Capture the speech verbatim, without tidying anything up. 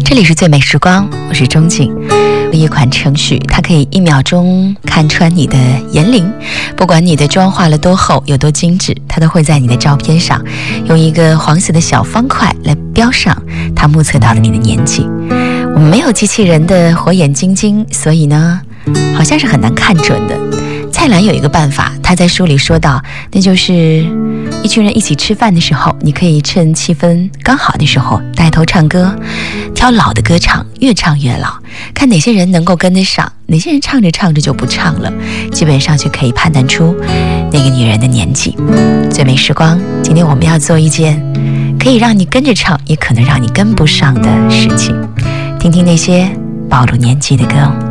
这里是最美时光，我是钟景。一款程序，它可以一秒钟看穿你的年龄，不管你的妆化了多厚，有多精致，它都会在你的照片上用一个黄色的小方块来标上它目测到的你的年纪。我们没有机器人的火眼金睛，所以呢，好像是很难看准的。蔡澜有一个办法，他在书里说到，那就是一群人一起吃饭的时候，你可以趁气氛刚好的时候带头唱歌，挑老的歌唱，越唱越老，看哪些人能够跟得上，哪些人唱着唱着就不唱了，基本上就可以判断出那个女人的年纪。最美时光，今天我们要做一件可以让你跟着唱，也可能让你跟不上的事情，听听那些暴露年纪的歌。